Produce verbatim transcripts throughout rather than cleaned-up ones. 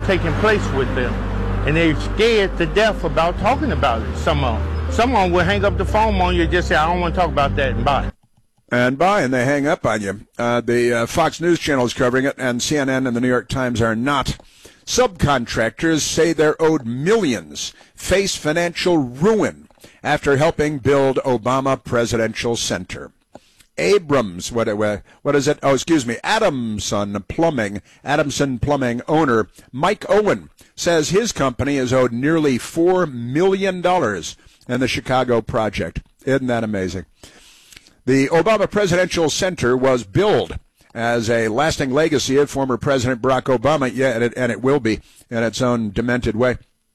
taking place with them. And they're scared to death about talking about it, some of them. Someone will hang up the phone on you and just say, I don't want to talk about that, and bye. And bye, and they hang up on you. Uh, the uh, Fox News Channel is covering it, and C N N and the New York Times are not. Subcontractors say they're owed millions, face financial ruin after helping build Obama Presidential Center. Abrams, what, what is it? Oh, excuse me, Adamson Plumbing, Adamson Plumbing owner Mike Owen says his company is owed nearly four million dollars in the Chicago project. Isn't that amazing? The Obama Presidential Center was billed as a lasting legacy of former President Barack Obama, yeah, and it, and it will be in its own demented way.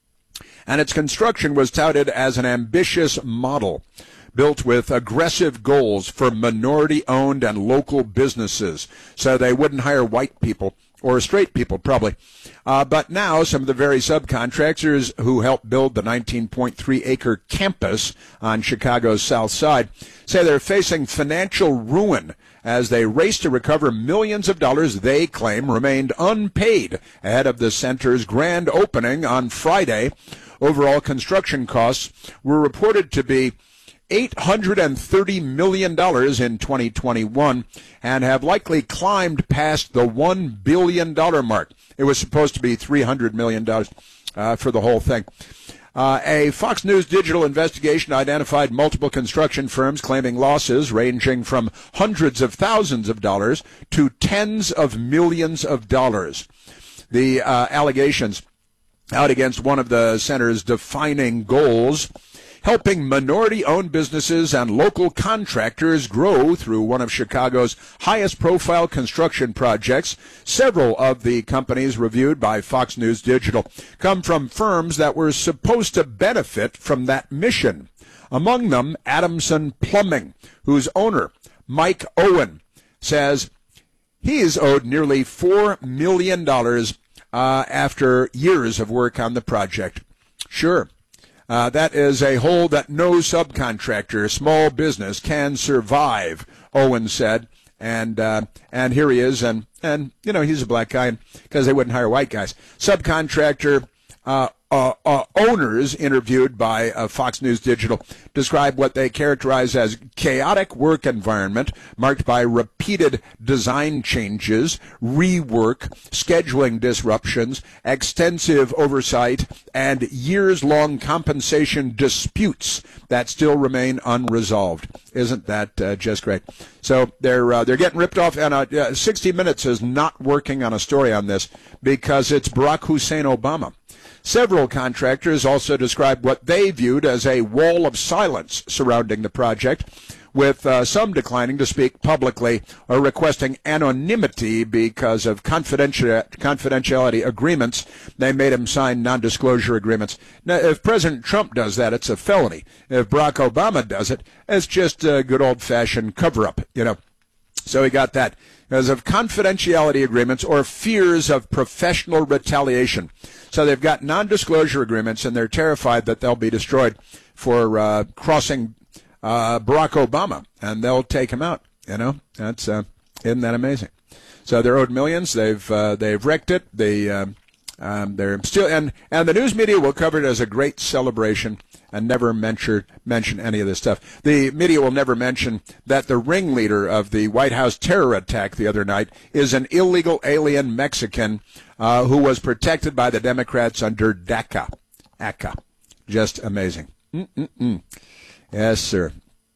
And its construction was touted as an ambitious model built with aggressive goals for minority-owned and local businesses, so they wouldn't hire white people or straight people, probably. Uh, but now some of the very subcontractors who helped build the nineteen point three acre campus on Chicago's South Side say they're facing financial ruin as they race to recover millions of dollars they claim remained unpaid ahead of the center's grand opening on Friday. Overall construction costs were reported to be eight hundred thirty million dollars in twenty twenty-one and have likely climbed past the one billion dollars mark. It was supposed to be three hundred million dollars uh, for the whole thing. Uh, a Fox News digital investigation identified multiple construction firms claiming losses ranging from hundreds of thousands of dollars to tens of millions of dollars. The uh, allegations out against one of the center's defining goals, helping minority-owned businesses and local contractors grow through one of Chicago's highest-profile construction projects. Several of the companies reviewed by Fox News Digital come from firms that were supposed to benefit from that mission. Among them, Adamson Plumbing, whose owner, Mike Owen, says he is owed nearly four million dollars uh, after years of work on the project. Sure. Uh, that is a hole that no subcontractor, small business, can survive, Owen said. And uh, and here he is, and, and, you know, he's a black guy because they wouldn't hire white guys. Subcontractor uh, uh, uh, owners interviewed by uh, Fox News Digital describe what they characterize as chaotic work environment marked by repeated design changes, rework, scheduling disruptions, extensive oversight, and years-long compensation disputes that still remain unresolved. Isn't that uh, just great? So they're uh, they're getting ripped off, and uh, sixty minutes is not working on a story on this because it's Barack Hussein Obama. Several contractors also described what they viewed as a wall of silence surrounding the project, with uh, some declining to speak publicly or requesting anonymity because of confidenti- confidentiality agreements. They made him sign non-disclosure agreements. Now, if President Trump does that, it's a felony. If Barack Obama does it, it's just a good old-fashioned cover-up, you know. So he got that. Because of confidentiality agreements or fears of professional retaliation. So they've got non-disclosure agreements, and they're terrified that they'll be destroyed for uh, crossing uh, Barack Obama, and they'll take him out. You know, that's uh, isn't that amazing? So they're owed millions. They've uh, they've wrecked it. They um, um, they're still and and the news media will cover it as a great celebration and never mention mention any of this stuff. The media will never mention that the ringleader of the White House terror attack the other night is an illegal alien Mexican uh, who was protected by the Democrats under DACA. A C A. Just amazing. Mm-mm-mm. Yes, sir.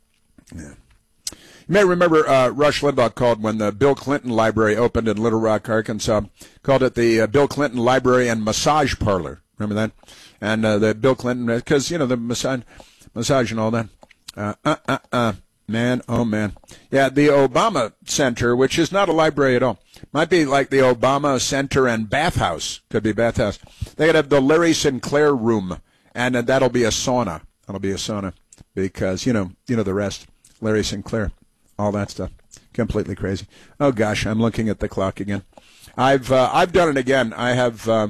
Yeah. You may remember uh, Rush Limbaugh called when the Bill Clinton Library opened in Little Rock, Arkansas, called it the uh, Bill Clinton Library and Massage Parlor. Remember that? And uh, the Bill Clinton, because, you know, the massage, massage and all that. Uh, uh, uh, uh, man, oh, man. Yeah, the Obama Center, which is not a library at all. Might be like the Obama Center and Bathhouse. Could be Bathhouse. They could have the Larry Sinclair Room, and uh, that'll be a sauna. That'll be a sauna because, you know, you know the rest. Larry Sinclair, all that stuff. Completely crazy. Oh, gosh, I'm looking at the clock again. I've uh, I've done it again. I have... Uh,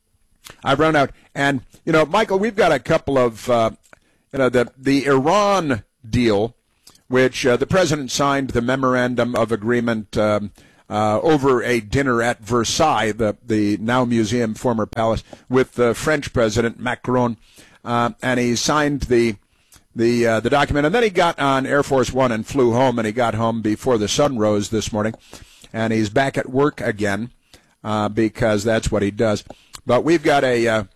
I've run out. And, you know, Michael, we've got a couple of, uh, you know, the, the Iran deal, which uh, the president signed the memorandum of agreement um, uh, over a dinner at Versailles, the, the now museum, former palace, with the French President Macron, uh, and he signed the the uh, the document, and then he got on Air Force One and flew home, and he got home before the sun rose this morning, and he's back at work again uh, because that's what he does. But we've got a uh,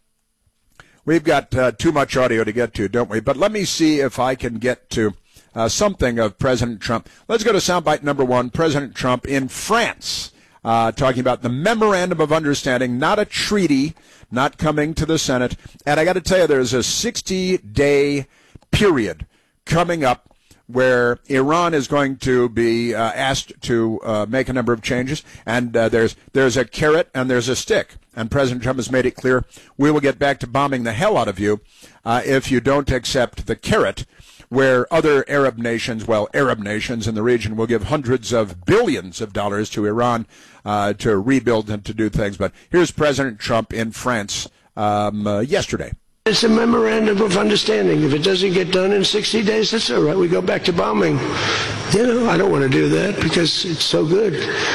we've got uh, too much audio to get to, don't we? But let me see if I can get to uh, something of President Trump. Let's go to soundbite number one. President Trump in France, uh, talking about the memorandum of understanding, not a treaty, not coming to the Senate. And I got to tell you, there's a sixty-day period coming up where Iran is going to be uh, asked to uh, make a number of changes, and uh, there's there's a carrot and there's a stick. And President Trump has made it clear, we will get back to bombing the hell out of you uh, if you don't accept the carrot, where other Arab nations, well, Arab nations in the region will give hundreds of billions of dollars to Iran uh, to rebuild and to do things. But here's President Trump in France um, uh, yesterday. It's a memorandum of understanding. If it doesn't get done in sixty days, that's all right. We go back to bombing. You know, I don't want to do that because it's so good.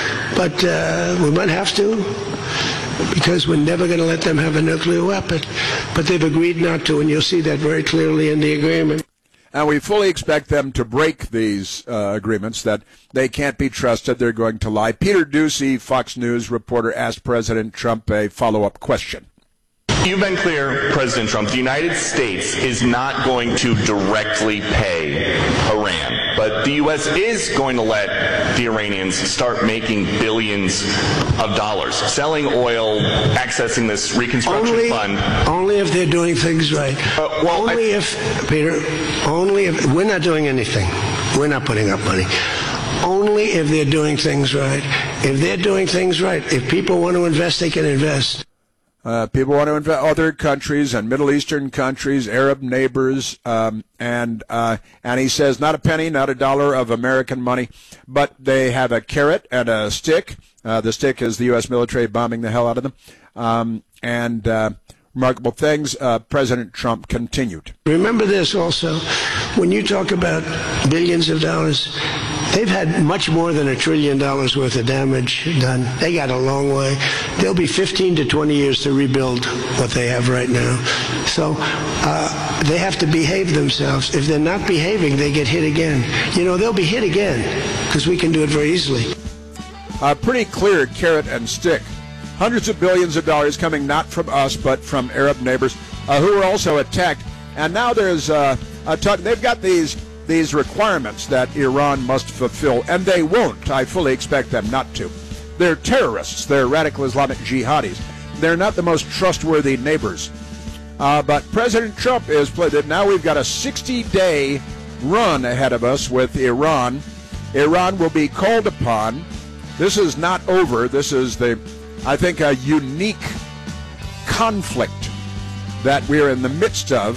But uh, we might have to because we're never going to let them have a nuclear weapon. But they've agreed not to, and you'll see that very clearly in the agreement. And we fully expect them to break these uh, agreements, that they can't be trusted, they're going to lie. Peter Doocy, Fox News reporter, asked President Trump a follow-up question. You've been clear, President Trump, the United States is not going to directly pay Iran, but the U S is going to let the Iranians start making billions of dollars, selling oil, accessing this reconstruction only, fund. Only if they're doing things right. Uh, well, only I, if, Peter, only if, we're not doing anything. We're not putting up money. Only if they're doing things right. If they're doing things right, if people want to invest, they can invest. Uh, people want to invest, other countries and Middle Eastern countries, Arab neighbors, um, and uh, and he says not a penny, not a dollar of American money, but they have a carrot and a stick. Uh, the stick is the U S military bombing the hell out of them. Um, and uh, remarkable things. Uh, President Trump continued. Remember this also, when you talk about billions of dollars, they've had much more than a trillion dollars worth of damage done. They got a long way. There'll be fifteen to twenty years to rebuild what they have right now. So uh, they have to behave themselves. If they're not behaving, they get hit again. You know, they'll be hit again because we can do it very easily. Uh, pretty clear carrot and stick. Hundreds of billions of dollars coming not from us, but from Arab neighbors uh, who were also attacked. And now there's uh, a talk. They've got these these requirements that Iran must fulfill, and they won't. I fully expect them not to. They're terrorists. They're radical Islamic jihadis. They're not the most trustworthy neighbors. Uh, but President Trump is played. Now we've got a sixty-day run ahead of us with Iran. Iran will be called upon. This is not over. This is the, I think, a unique conflict that we're in the midst of.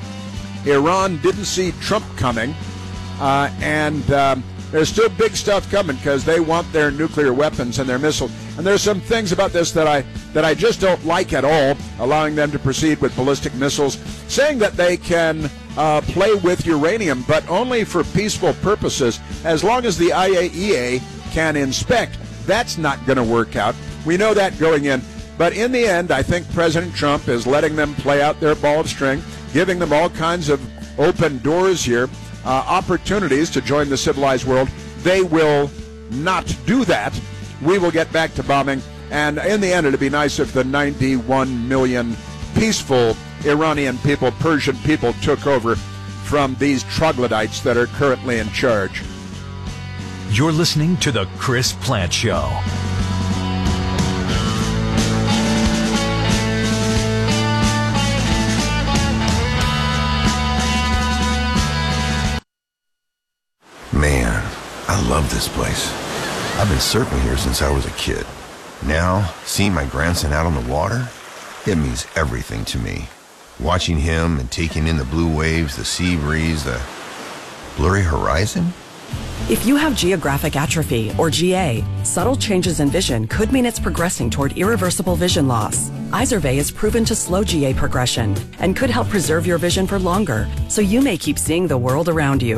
Iran didn't see Trump coming, uh, and um, there's still big stuff coming because they want their nuclear weapons and their missiles. And there's some things about this that I that I just don't like at all, allowing them to proceed with ballistic missiles, saying that they can uh, play with uranium, but only for peaceful purposes, as long as the I A E A can inspect. That's not going to work out. We know that going in. But in the end, I think President Trump is letting them play out their ball of string, giving them all kinds of open doors here, uh, opportunities to join the civilized world. They will not do that. We will get back to bombing. And in the end, it'd be nice if the ninety-one million peaceful Iranian people, Persian people, took over from these troglodytes that are currently in charge. You're listening to The Chris Plante Show. Man, I love this place. I've been surfing here since I was a kid. Now, seeing my grandson out on the water, it means everything to me. Watching him and taking in the blue waves, the sea breeze, the blurry horizon. If you have geographic atrophy, or G A, subtle changes in vision could mean it's progressing toward irreversible vision loss. Izervay is proven to slow G A progression and could help preserve your vision for longer, so you may keep seeing the world around you.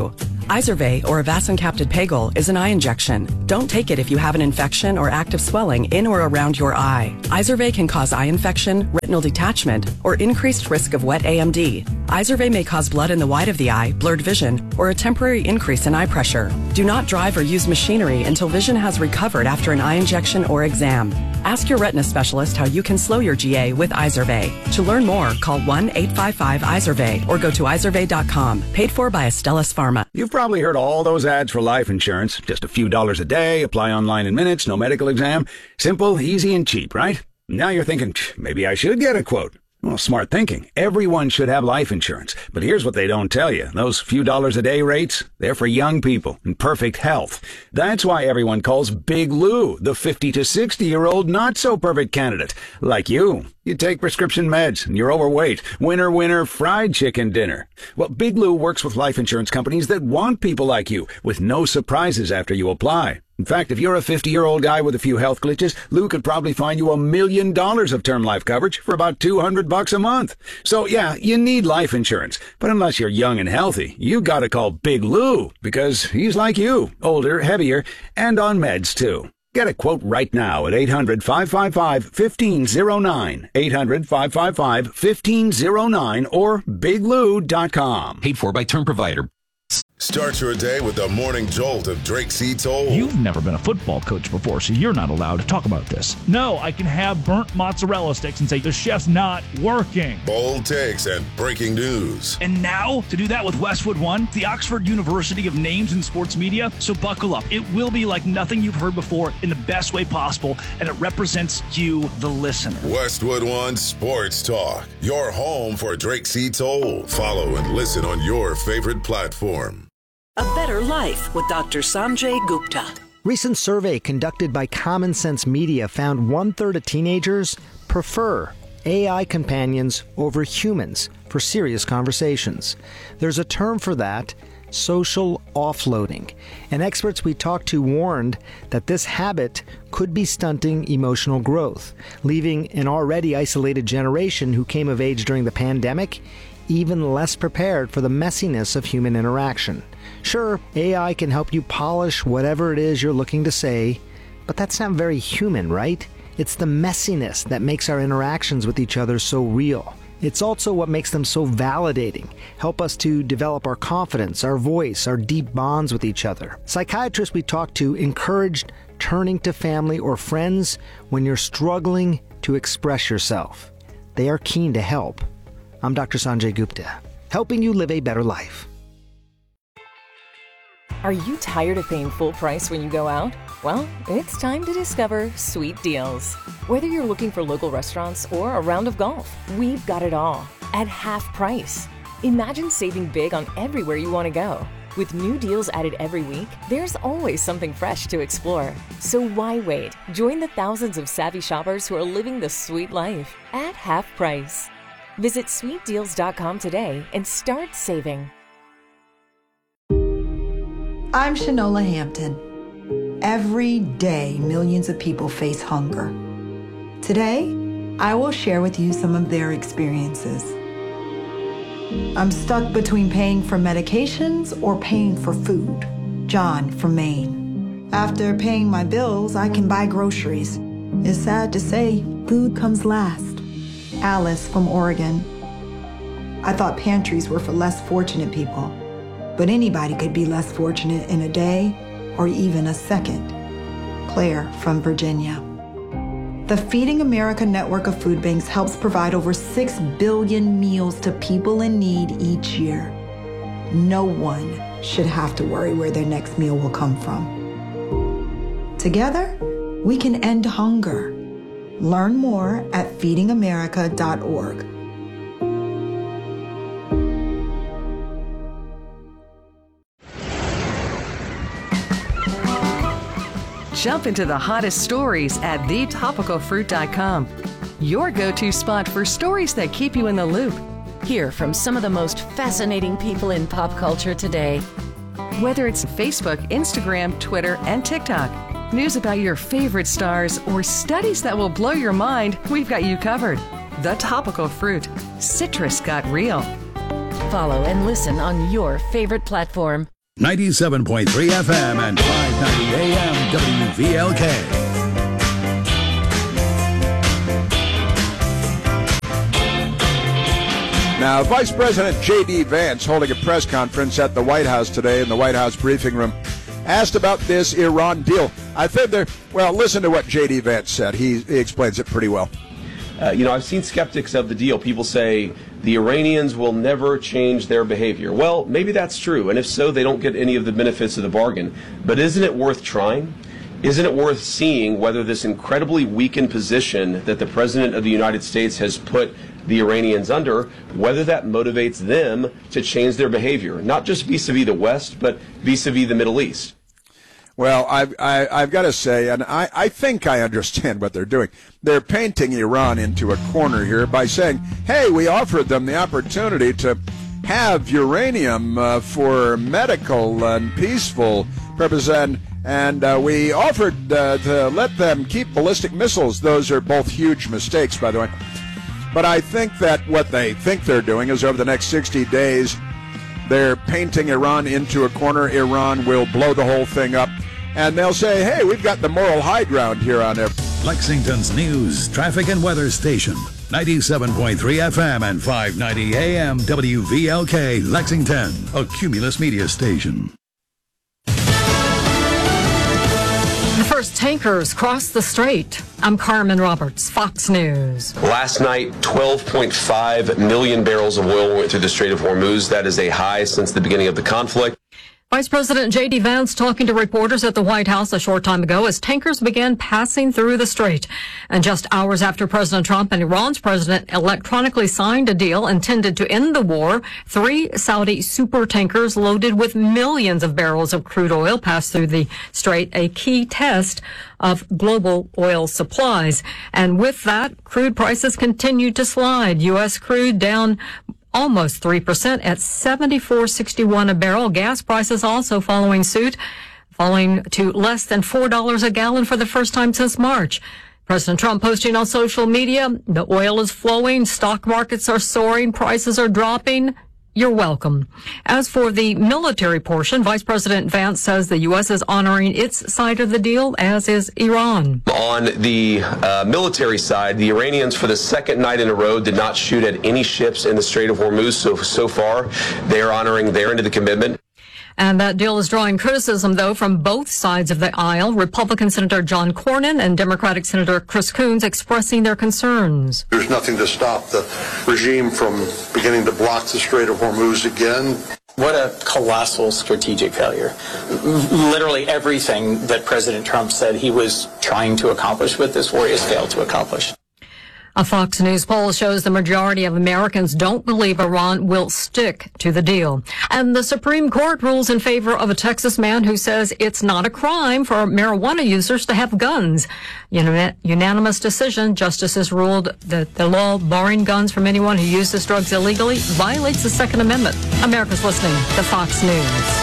Izervay, or Avastin-capted Pagel, is an eye injection. Don't take it if you have an infection or active swelling in or around your eye. Izervay can cause eye infection, retinal detachment, or increased risk of wet A M D. Izervay may cause blood in the white of the eye, blurred vision, or a temporary increase in eye pressure. Do not drive or use machinery until vision has recovered after an eye injection or exam. Ask your retina specialist how you can slow your G A with Izervay. To learn more, call one eight five five Izervay or go to izervay dot com. Paid for by Astellas Pharma. You've probably heard all those ads for life insurance. Just a few dollars a day, apply online in minutes, no medical exam. Simple, easy, and cheap, right? Now you're thinking, maybe I should get a quote. Well, smart thinking. Everyone should have life insurance. But here's what they don't tell you. Those few dollars a day rates, they're for young people in perfect health. That's why everyone calls Big Lou the fifty to sixty-year-old not-so-perfect candidate. Like you. You take prescription meds and you're overweight. Winner, winner, fried chicken dinner. Well, Big Lou works with life insurance companies that want people like you, with no surprises after you apply. In fact, if you're a fifty-year-old guy with a few health glitches, Lou could probably find you a million dollars of term life coverage for about two hundred bucks a month. So yeah, you need life insurance. But unless you're young and healthy, you gotta call Big Lou, because he's like you, older, heavier, and on meds too. Get a quote right now at eight hundred, five five five, one five zero nine, eight hundred, five five five, one five zero nine, or big lou dot com. Paid for by Term Provider. Start your day with the morning jolt of Drake C. Toll. You've never been a football coach before, so you're not allowed to talk about this. No, I can have burnt mozzarella sticks and say the chef's not working. Bold takes and breaking news. And now, to do that with Westwood One, the Oxford University of Names in Sports Media. So buckle up. It will be like nothing you've heard before in the best way possible, and it represents you, the listener. Westwood One Sports Talk, your home for Drake C. Toll. Follow and listen on your favorite platform. A Better Life with Doctor Sanjay Gupta. Recent survey conducted by Common Sense Media found one-third of teenagers prefer A I companions over humans for serious conversations. There's a term for that, social offloading. And experts we talked to warned that this habit could be stunting emotional growth, leaving an already isolated generation who came of age during the pandemic even less prepared for the messiness of human interaction. Sure, A I can help you polish whatever it is you're looking to say, but that's not very human, right? It's the messiness that makes our interactions with each other so real. It's also what makes them so validating, help us to develop our confidence, our voice, our deep bonds with each other. Psychiatrists we talked to encouraged turning to family or friends when you're struggling to express yourself. They are keen to help. I'm Doctor Sanjay Gupta, helping you live a better life. Are you tired of paying full price when you go out? Well, it's time to discover Sweet Deals. Whether you're looking for local restaurants or a round of golf, we've got it all at half price. Imagine saving big on everywhere you want to go. With new deals added every week, there's always something fresh to explore. So why wait? Join the thousands of savvy shoppers who are living the sweet life at half price. Visit sweet deals dot com today and start saving. I'm Shanola Hampton. Every day, millions of people face hunger. Today, I will share with you some of their experiences. I'm stuck between paying for medications or paying for food. John from Maine. After paying my bills, I can buy groceries. It's sad to say, food comes last. Alice from Oregon. I thought pantries were for less fortunate people, but anybody could be less fortunate in a day or even a second. Claire from Virginia. The Feeding America network of food banks helps provide over six billion meals to people in need each year. No one should have to worry where their next meal will come from. Together, we can end hunger. Learn more at feeding america dot org. Jump into the hottest stories at the topical fruit dot com. Your go-to spot for stories that keep you in the loop. Hear from some of the most fascinating people in pop culture today. Whether it's Facebook, Instagram, Twitter, and TikTok, news about your favorite stars, or studies that will blow your mind, we've got you covered. The Topical Fruit. Citrus got real. Follow and listen on your favorite platform. ninety-seven point three F M and five ninety A M W V L K. Now, Vice President J D. Vance, holding a press conference at the White House today in the White House briefing room, asked about this Iran deal. I think they're, well, listen to what J D. Vance said. He, he explains it pretty well. Uh, you know, I've seen skeptics of the deal. People say the Iranians will never change their behavior. Well, maybe that's true, and if so, they don't get any of the benefits of the bargain. But isn't it worth trying? Isn't it worth seeing whether this incredibly weakened position that the President of the United States has put the Iranians under, whether that motivates them to change their behavior, not just vis-a-vis the West, but vis-a-vis the Middle East? Well, I've, I, I've got to say, and I, I think I understand what they're doing. They're painting Iran into a corner here by saying, hey, we offered them the opportunity to have uranium uh, for medical and peaceful purposes, and, and uh, we offered uh, to let them keep ballistic missiles. Those are both huge mistakes, by the way. But I think that what they think they're doing is over the next sixty days, they're painting Iran into a corner. Iran will blow the whole thing up. And they'll say, hey, we've got the moral high ground here on there. Lexington's news, traffic, and weather station. ninety-seven point three F M and five ninety A M W V L K, Lexington, a Cumulus media station. The first tankers crossed the strait. I'm Carmen Roberts, Fox News. Last night, twelve point five million barrels of oil went through the Strait of Hormuz. That is a high since the beginning of the conflict. Vice President J D. Vance talking to reporters at the White House a short time ago as tankers began passing through the strait. And just hours after President Trump and Iran's president electronically signed a deal intended to end the war, three Saudi super tankers loaded with millions of barrels of crude oil passed through the strait, a key test of global oil supplies. And with that, crude prices continued to slide. U S crude down almost three percent at seventy-four sixty-one a barrel. Gas prices also following suit, falling to less than four dollars a gallon for the first time since March. President Trump posting on social media, the oil is flowing, stock markets are soaring, prices are dropping. You're welcome. As for the military portion, Vice President Vance says the U S is honoring its side of the deal, as is Iran. On the uh, military side, the Iranians, for the second night in a row, did not shoot at any ships in the Strait of Hormuz. So, so far, they are honoring their end of the commitment. And that deal is drawing criticism, though, from both sides of the aisle. Republican Senator John Cornyn and Democratic Senator Chris Coons expressing their concerns. There's nothing to stop the regime from beginning to block the Strait of Hormuz again. What a colossal strategic failure. Literally everything that President Trump said he was trying to accomplish with this war has failed to accomplish. A Fox News poll shows the majority of Americans don't believe Iran will stick to the deal. And the Supreme Court rules in favor of a Texas man who says it's not a crime for marijuana users to have guns. In unanimous decision, justices ruled that the law barring guns from anyone who uses drugs illegally violates the Second Amendment. America's listening to Fox News.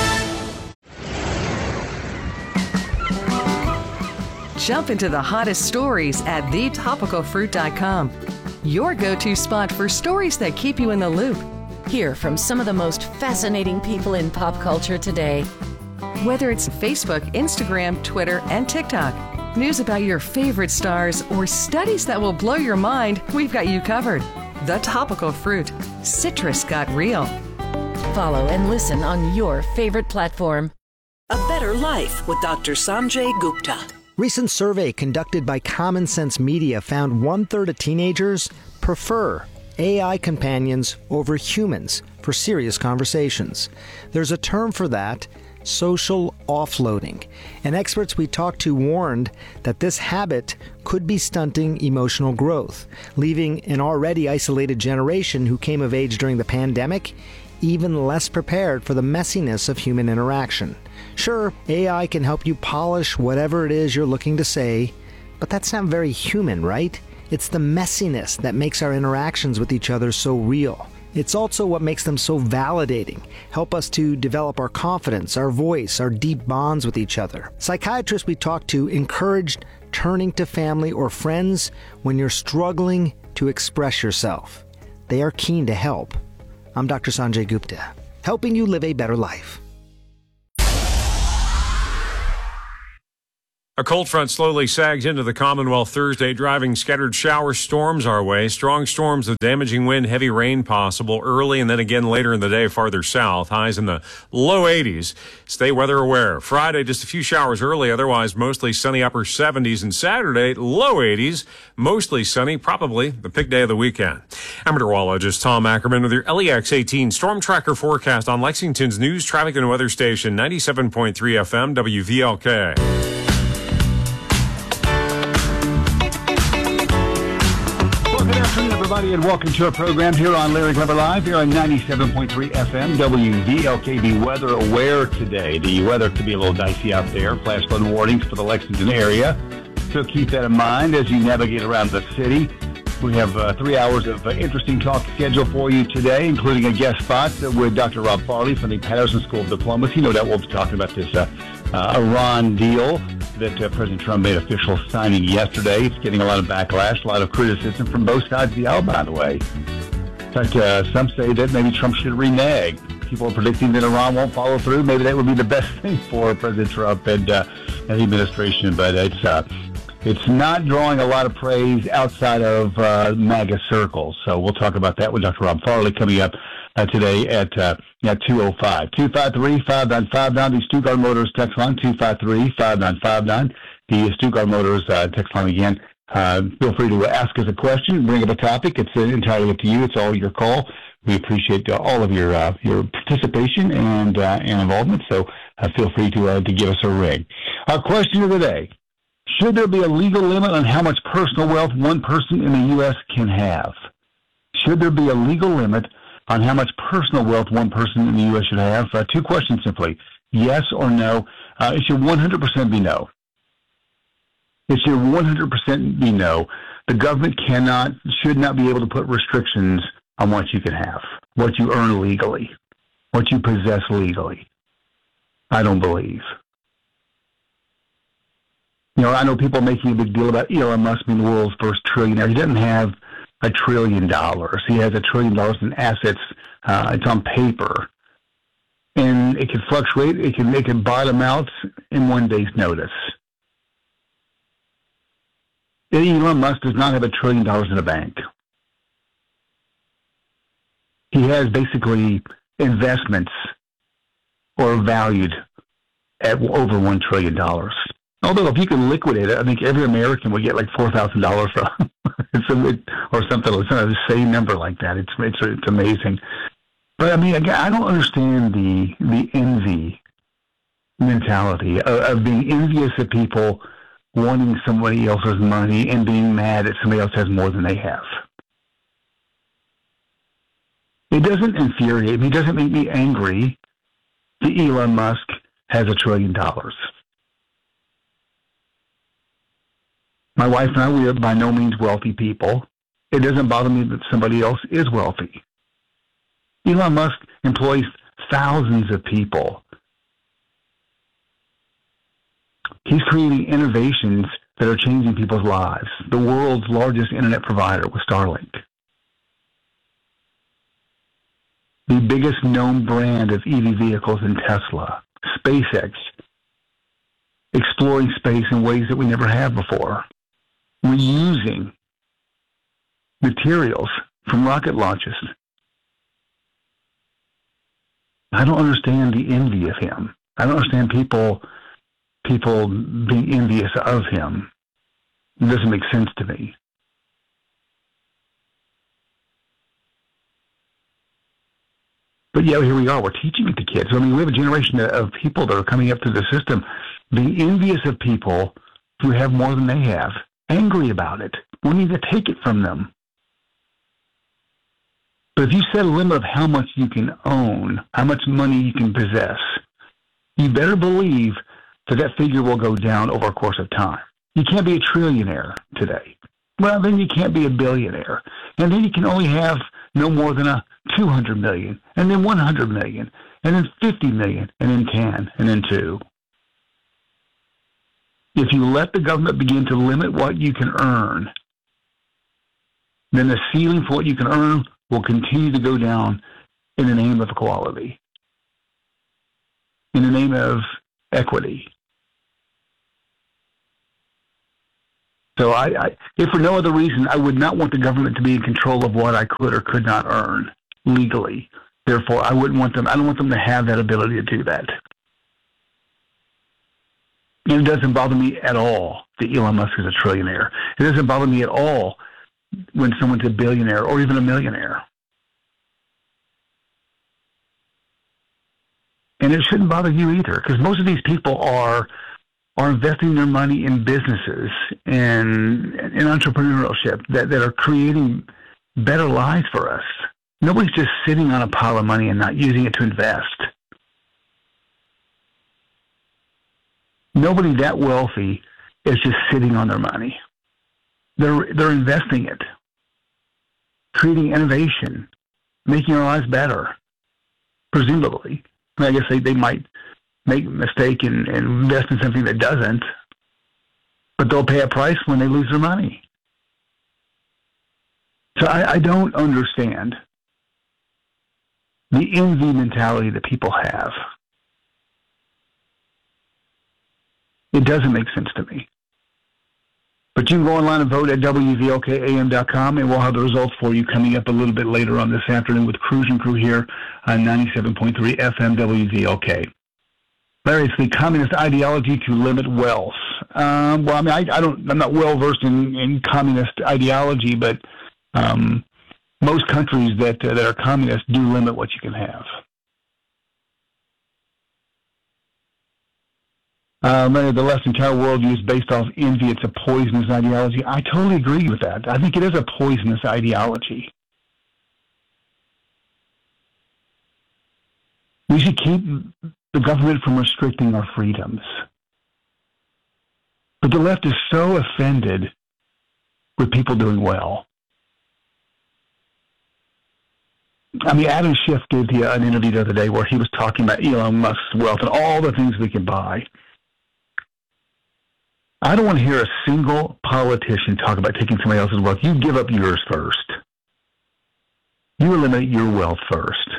Jump into the hottest stories at the topical fruit dot com. Your go-to spot for stories that keep you in the loop. Hear from some of the most fascinating people in pop culture today. Whether it's Facebook, Instagram, Twitter, and TikTok, news about your favorite stars, or studies that will blow your mind, we've got you covered. The Topical Fruit. Citrus got real. Follow and listen on your favorite platform. A Better Life with Doctor Sanjay Gupta. Recent survey conducted by Common Sense Media found one-third of teenagers prefer A I companions over humans for serious conversations. There's a term for that, social offloading. And experts we talked to warned that this habit could be stunting emotional growth, leaving an already isolated generation who came of age during the pandemic even less prepared for the messiness of human interaction. Sure, A I can help you polish whatever it is you're looking to say, but that's not very human, right? It's the messiness that makes our interactions with each other so real. It's also what makes them so validating, help us to develop our confidence, our voice, our deep bonds with each other. Psychiatrists we talked to encouraged turning to family or friends when you're struggling to express yourself. They are keen to help. I'm Doctor Sanjay Gupta, helping you live a better life. A cold front slowly sags into the Commonwealth Thursday, driving scattered shower storms our way. Strong storms with damaging wind, heavy rain possible early and then again later in the day farther south. Highs in the low eighties. Stay weather aware. Friday, just a few showers early, otherwise mostly sunny upper seventies. And Saturday, low eighties, mostly sunny, probably the big day of the weekend. I'm meteorologist Tom Ackerman with your L E X eighteen Storm Tracker forecast on Lexington's news, traffic, and weather station, ninety-seven point three F M, W V L K. Good afternoon, everybody, and welcome to our program here on Larry Glover Live here on ninety-seven point three F M, W V L K. Be weather aware today. The weather could be a little dicey out there. Flash flood warnings for the Lexington area. So keep that in mind as you navigate around the city. We have uh, three hours of uh, interesting talk scheduled for you today, including a guest spot with Doctor Rob Farley from the Patterson School of Diplomacy. No doubt we'll be talking about this uh, uh, Iran deal that uh, President Trump made official signing yesterday. It's getting a lot of backlash, a lot of criticism from both sides of the aisle, by the way. In fact, uh, some say that maybe Trump should renege. People are predicting that Iran won't follow through. Maybe that would be the best thing for President Trump and, uh, and the administration, but it's uh, it's not drawing a lot of praise outside of uh, MAGA circles. So we'll talk about that with Doctor Rob Farley coming up uh, today at uh, at two oh five. two five three, five nine five nine, the Stuttgart Motors text line, two five three, five nine five nine. The Stuttgart Motors uh, text line again. Uh, feel free to ask us a question, bring up a topic. It's entirely up to you. It's all your call. We appreciate uh, all of your uh, your participation and uh, and involvement. So uh, feel free to uh, to give us a ring. Our question of the day: should there be a legal limit on how much personal wealth one person in the U S can have? Should there be a legal limit on how much personal wealth one person in the U S should have? Uh, two questions simply: yes or no. Uh, it should one hundred percent be no. It should one hundred percent be no. The government cannot, should not be able to put restrictions on what you can have, what you earn legally, what you possess legally. I don't believe. You know, I know people making a big deal about Elon Musk being the world's first trillionaire. He doesn't have a trillion dollars. He has a trillion dollars in assets. Uh, it's on paper. And it can fluctuate. It can make it bottom out in one day's notice. Elon Musk does not have a trillion dollars in the bank. He has basically investments or valued at over one trillion dollars. Although if you could liquidate it, I think every American would get like four thousand dollars from it, or something. It's not the same number like that. It's, it's, it's amazing. But I mean, again, I don't understand the, the envy mentality of, of being envious of people wanting somebody else's money and being mad that somebody else has more than they have. It doesn't infuriate me. It doesn't make me angry that Elon Musk has a trillion dollars. My wife and I, we are by no means wealthy people. It doesn't bother me that somebody else is wealthy. Elon Musk employs thousands of people. He's creating innovations that are changing people's lives. The world's largest internet provider with Starlink. The biggest known brand of E V vehicles in Tesla. SpaceX. Exploring space in ways that we never have before. Reusing materials from rocket launches. I don't understand the envy of him. I don't understand people people being envious of him. It doesn't make sense to me. But yeah, here we are. We're teaching it to kids. I mean, we have a generation of people that are coming up through the system being envious of people who have more than they have, angry about it, wanting to take it from them. But if you set a limit of how much you can own, how much money you can possess, you better believe that that figure will go down over a course of time. You can't be a trillionaire today. Well, then you can't be a billionaire. And then you can only have no more than a two hundred million, and then one hundred million, and then fifty million, and then ten, and then two. If you let the government begin to limit what you can earn, then the ceiling for what you can earn will continue to go down in the name of equality, in the name of equity. So I, I, if for no other reason, I would not want the government to be in control of what I could or could not earn legally. Therefore, I wouldn't want them, I don't want them to have that ability to do that. And it doesn't bother me at all that Elon Musk is a trillionaire. It doesn't bother me at all when someone's a billionaire or even a millionaire. And it shouldn't bother you either, because most of these people are are investing their money in businesses and in entrepreneurship that, that are creating better lives for us. Nobody's just sitting on a pile of money and not using it to invest. Nobody that wealthy is just sitting on their money. They're they're investing it, creating innovation, making our lives better, presumably. I, mean, I guess they, they might make a mistake and, and invest in something that doesn't, but they'll pay a price when they lose their money. So I, I don't understand the envy mentality that people have. It doesn't make sense to me. But you can go online and vote at W V L K A M dot com, and we'll have the results for you coming up a little bit later on this afternoon with Cruise and Crew here on ninety-seven point three F M W V L K. Larry, it's the communist ideology to limit wealth. Um, well, I mean, I, I don't, I'm not well versed in, in communist ideology, but um, most countries that uh, that are communist do limit what you can have. Um, the less entire worldview is based off envy. It's a poisonous ideology. I totally agree with that. I think it is a poisonous ideology. We should keep the government from restricting our freedoms. But the left is so offended with people doing well. I mean, Adam Schiff gave the, an interview the other day where he was talking about Elon Musk's wealth and all the things we can buy. I don't want to hear a single politician talk about taking somebody else's wealth. You give up yours first. You eliminate your wealth first.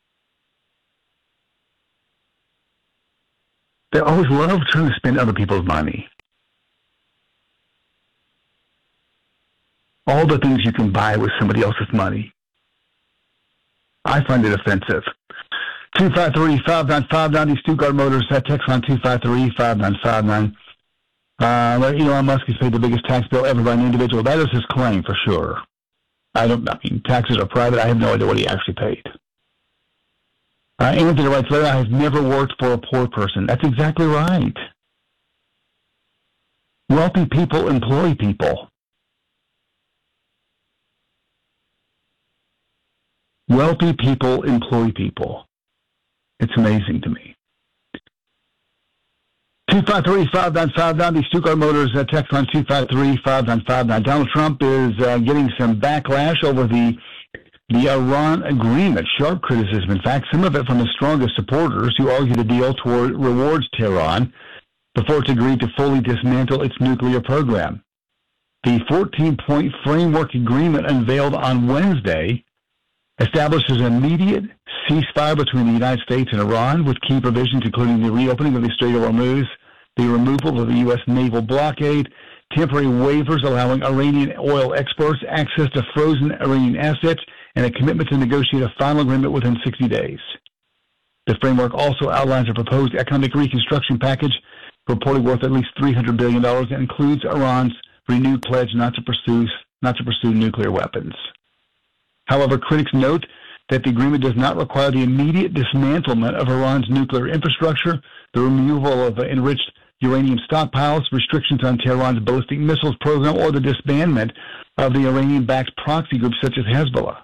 They always love trying to spend other people's money. All the things you can buy with somebody else's money. I find it offensive. two five three, five nine five nine, the Stuttgart Motors, that text line two five three, five nine five nine. Uh, Elon Musk has paid the biggest tax bill ever by an individual. That is his claim for sure. I don't, I mean, taxes are private. I have no idea what he actually paid. Uh, Anthony writes, Larry, I have never worked for a poor person. That's exactly right. Wealthy people employ people. Wealthy people employ people. It's amazing to me. two five three, five nine five nine, the Stuttgart Motors uh, text line two five three, five nine five nine. Donald Trump is uh, getting some backlash over the the Iran agreement. Sharp criticism. In fact, some of it from his strongest supporters who argue the deal toward rewards Tehran before it's agreed to fully dismantle its nuclear program. The fourteen-point framework agreement unveiled on Wednesday establishes an immediate ceasefire between the United States and Iran, with key provisions including the reopening of the Strait of Hormuz, the removal of the U S naval blockade, temporary waivers allowing Iranian oil exports access to frozen Iranian assets, and a commitment to negotiate a final agreement within sixty days. The framework also outlines a proposed economic reconstruction package reported worth at least three hundred billion dollars and includes Iran's renewed pledge not to pursue, not to pursue nuclear weapons. However, critics note that the agreement does not require the immediate dismantlement of Iran's nuclear infrastructure, the removal of enriched uranium stockpiles, restrictions on Tehran's ballistic missiles program, or the disbandment of the Iranian-backed proxy groups such as Hezbollah.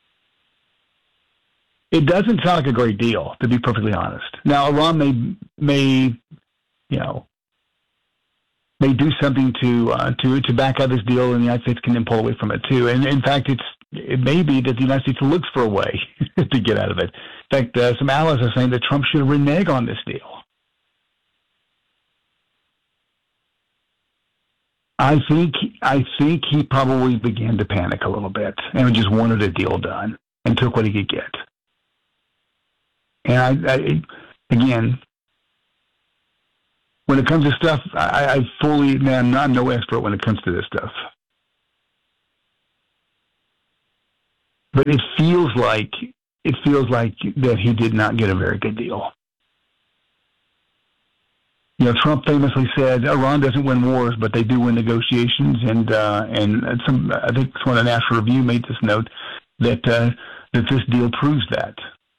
It doesn't sound like a great deal, to be perfectly honest. Now, Iran may, may, you know, may do something to uh, to to back out this deal, and the United States can then pull away from it too. And in fact, it's it may be that the United States looks for a way to get out of it. In fact, uh, some allies are saying that Trump should renege on this deal. I think I think he probably began to panic a little bit and just wanted a deal done and took what he could get. And I, I again, when it comes to stuff, I, I fully, man, I'm no expert when it comes to this stuff. But it feels like it feels like that he did not get a very good deal. You know, Trump famously said, "Iran doesn't win wars, but they do win negotiations." And uh, and some, I think someone at National Review made this note that uh, that this deal proves that.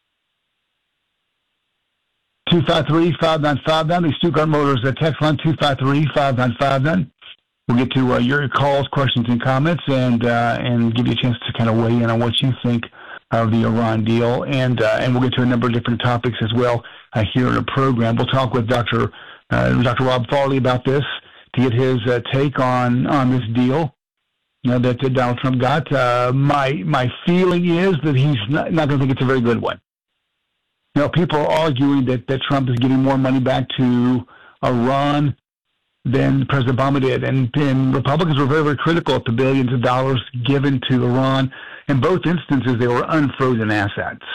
two five three, five nine five nine, the Stuttgart Motors uh, text line, two five three, five nine five nine. We'll get to uh, your calls, questions, and comments, and uh, and give you a chance to kind of weigh in on what you think of the Iran deal. And uh, and we'll get to a number of different topics as well uh, here in the program. We'll talk with Doctor Uh, Doctor Rob Farley about this to get his uh, take on, on this deal you know, that uh, Donald Trump got. Uh, my my feeling is that he's not, not going to think it's a very good one. You know, people are arguing that, that Trump is giving more money back to Iran than President Obama did. And, and Republicans were very, very critical of the billions of dollars given to Iran. In both instances, they were unfrozen assets.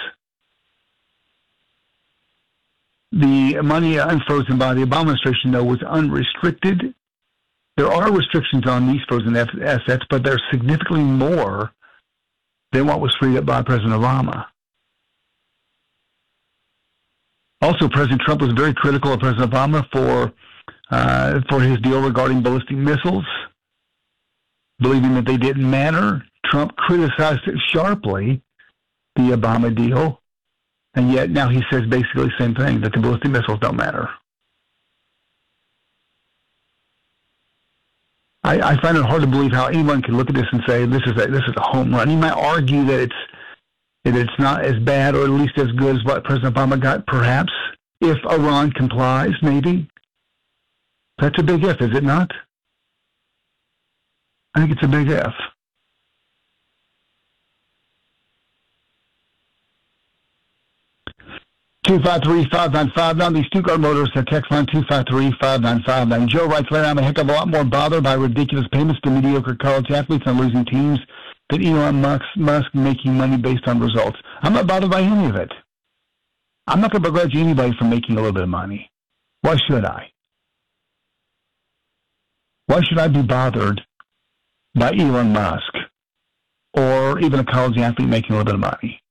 The money unfrozen by the Obama administration, though, was unrestricted. There are restrictions on these frozen assets, but they're significantly more than what was freed up by President Obama. Also, President Trump was very critical of President Obama for uh, for his deal regarding ballistic missiles, believing that they didn't matter. Trump criticized it sharply, the Obama deal. And yet now he says basically the same thing, that the ballistic missiles don't matter. I, I find it hard to believe how anyone can look at this and say this is a, this is a home run. You might argue that it's that it's not as bad or at least as good as what President Obama got, perhaps, if Iran complies, maybe. That's a big if, is it not? I think it's a big if. two five three, five nine five nine, the Stuttgart Motors text line, two five three, five nine five nine. Joe writes, Larry, I'm a heck of a lot more bothered by ridiculous payments to mediocre college athletes and losing teams than Elon Musk, Musk making money based on results. I'm not bothered by any of it. I'm not going to begrudge anybody for making a little bit of money. Why should I? Why should I be bothered by Elon Musk or even a college athlete making a little bit of money?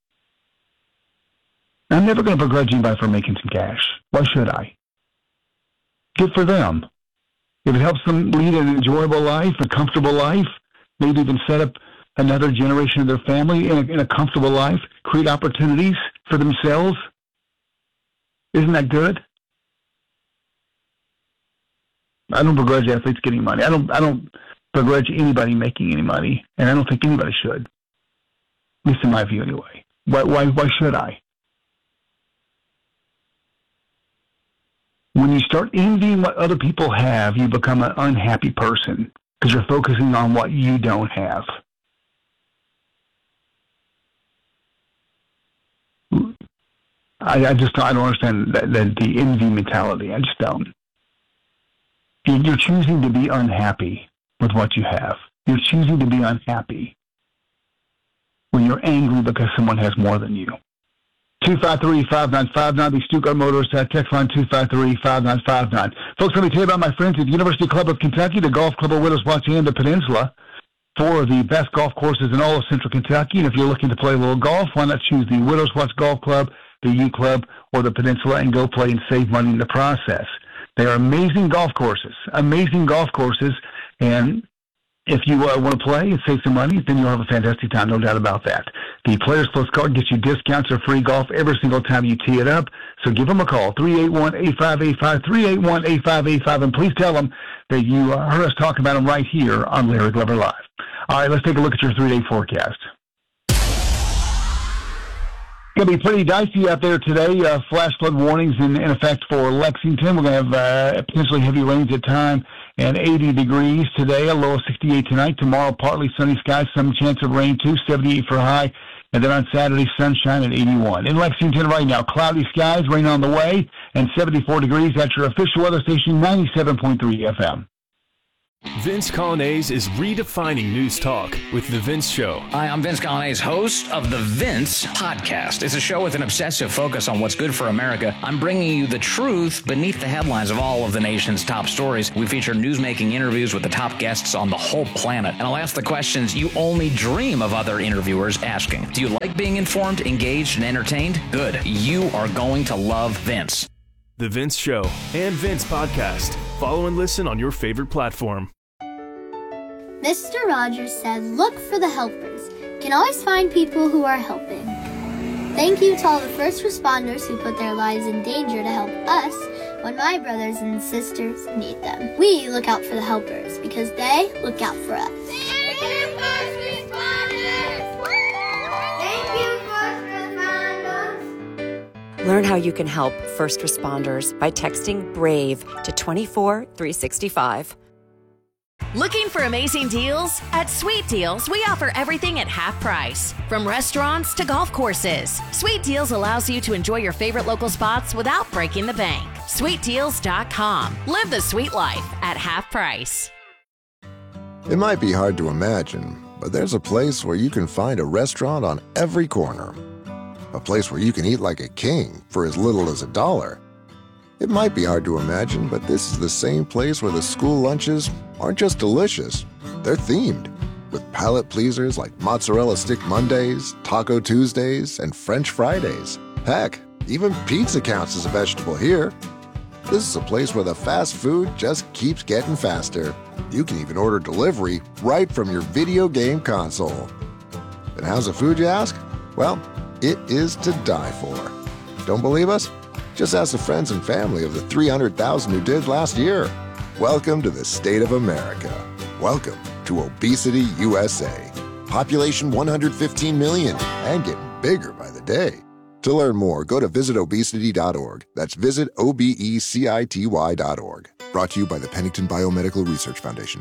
I'm never going to begrudge anybody for making some cash. Why should I? Good for them. If it helps them lead an enjoyable life, a comfortable life, maybe even set up another generation of their family in a, in a comfortable life, create opportunities for themselves, isn't that good? I don't begrudge athletes getting money. I don't. I don't begrudge anybody making any money, and I don't think anybody should. At least in my view, anyway. Why? Why? Why should I? When you start envying what other people have, you become an unhappy person because you're focusing on what you don't have. I, I just I don't understand that, that the envy mentality. I just don't. You're, you're choosing to be unhappy with what you have. You're choosing to be unhappy when you're angry because someone has more than you. two five three, five nine five nine, the Stuttgart Motors text line, two five three, five nine five nine. Folks, let me tell you about my friends at the University Club of Kentucky, the Golf Club of Widows Watch, and the Peninsula. Four of the best golf courses in all of Central Kentucky. And if you're looking to play a little golf, why not choose the Widows Watch Golf Club, the U Club, or the Peninsula, and go play and save money in the process. They are amazing golf courses, amazing golf courses, and if you uh, want to play and save some money, then you'll have a fantastic time, no doubt about that. The Players Plus card gets you discounts or free golf every single time you tee it up. So give them a call, three eight one, eight five eight five, three eight one, eight five eight five, and please tell them that you uh, heard us talk about them right here on Larry Glover Live. All right, let's take a look at your three-day forecast. It's going to be pretty dicey out there today. Uh, flash flood warnings in, in effect for Lexington. We're going to have uh, potentially heavy rains at time and eighty degrees today, a low of sixty-eight tonight. Tomorrow, partly sunny skies, some chance of rain too, seventy-eight for high. And then on Saturday, sunshine at eighty-one. In Lexington right now, cloudy skies, rain on the way, and seventy-four degrees at your official weather station, ninety-seven point three F M. Vince Colonnese is redefining news talk with The Vince Show. Hi, I'm Vince Colonnese, host of The Vince Podcast. It's a show with an obsessive focus on what's good for America. I'm bringing you the truth beneath the headlines of all of the nation's top stories. We feature newsmaking interviews with the top guests on the whole planet. And I'll ask the questions you only dream of other interviewers asking. Do you like being informed, engaged, and entertained? Good. You are going to love Vince. The Vince Show and Vince Podcast. Follow and listen on your favorite platform. Mister Rogers said, look for the helpers. You can always find people who are helping. Thank you to all the first responders who put their lives in danger to help us when my brothers and sisters need them. We look out for the helpers because they look out for us. Thank you, first responders! Thank you, first responders! Learn how you can help first responders by texting BRAVE to two four three six five. Looking for amazing deals? At Sweet Deals, we offer everything at half price. From restaurants to golf courses, Sweet Deals allows you to enjoy your favorite local spots without breaking the bank. sweet deals dot com. Live the sweet life at half price. It might be hard to imagine, but there's a place where you can find a restaurant on every corner. A place where you can eat like a king for as little as a dollar. It might be hard to imagine, but this is the same place where the school lunches aren't just delicious, they're themed, with palate pleasers like Mozzarella Stick Mondays, Taco Tuesdays, and French Fridays. Heck, even pizza counts as a vegetable here. This is a place where the fast food just keeps getting faster. You can even order delivery right from your video game console. And how's the food, you ask? Well, it is to die for. Don't believe us? Just ask the friends and family of the three hundred thousand who did last year. Welcome to the state of America. Welcome to Obesity U S A. Population one hundred fifteen million and getting bigger by the day. To learn more, go to visit obesity dot org. That's visit O B E C I T Y dot org. Brought to you by the Pennington Biomedical Research Foundation.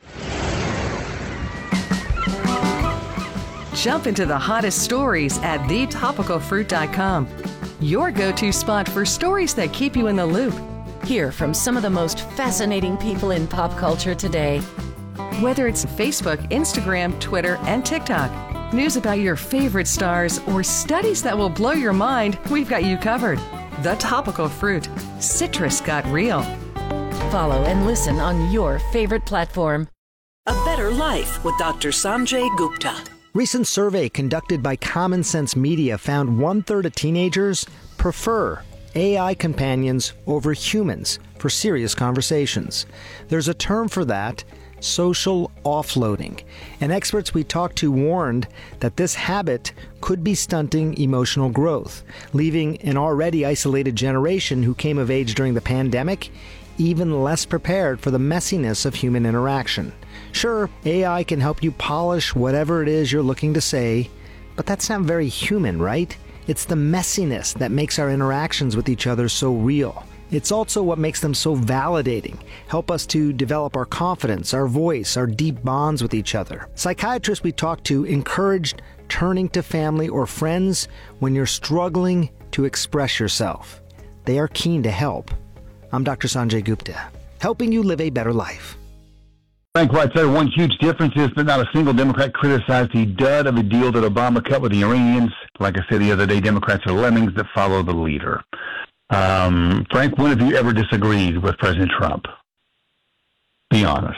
Jump into the hottest stories at the topical fruit dot com. Your go-to spot for stories that keep you in the loop. Hear from some of the most fascinating people in pop culture today. Whether it's Facebook, Instagram, Twitter, and TikTok, news about your favorite stars, or studies that will blow your mind, we've got you covered. The Topical Fruit. Citrus got real. Follow and listen on your favorite platform. A Better Life with Doctor Sanjay Gupta. Recent survey conducted by Common Sense Media found one-third of teenagers prefer A I companions over humans for serious conversations. There's a term for that, social offloading. And experts we talked to warned that this habit could be stunting emotional growth, leaving an already isolated generation who came of age during the pandemic even less prepared for the messiness of human interaction. Sure, A I can help you polish whatever it is you're looking to say, but that's not very human, right? It's the messiness that makes our interactions with each other so real. It's also what makes them so validating, help us to develop our confidence, our voice, our deep bonds with each other. Psychiatrists we talked to encouraged turning to family or friends when you're struggling to express yourself. They are keen to help. I'm Doctor Sanjay Gupta, helping you live a better life. Frank White said one huge difference is that not a single Democrat criticized the dud of a deal that Obama cut with the Iranians. Like I said the other day, Democrats are lemmings that follow the leader. Um, Frank, when have you ever disagreed with President Trump? Be honest.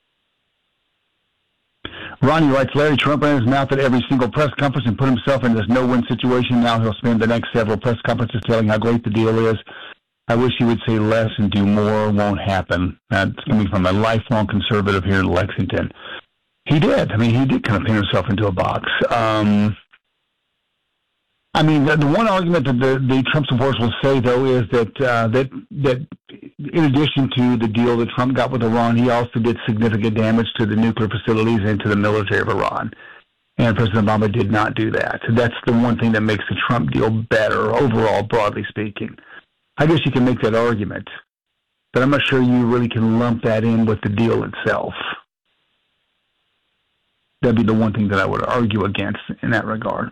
Ronnie writes, Larry Trump ran his mouth at every single press conference and put himself in this no-win situation. Now he'll spend the next several press conferences telling how great the deal is. I wish he would say less and do more. Won't happen. That's coming from a lifelong conservative here in Lexington. He did. I mean, he did kind of paint himself into a box. Um, I mean, the, the one argument that the, the Trump supporters will say, though, is that uh, that that in addition to the deal that Trump got with Iran, he also did significant damage to the nuclear facilities and to the military of Iran. And President Obama did not do that. So that's the one thing that makes the Trump deal better overall, broadly speaking. I guess you can make that argument, but I'm not sure you really can lump that in with the deal itself. That'd be the one thing that I would argue against in that regard.